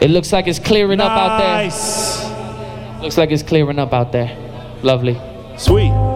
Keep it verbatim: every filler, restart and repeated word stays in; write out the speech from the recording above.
It looks like it's clearing up out there. Nice. Looks like it's clearing up out there. Lovely. Sweet.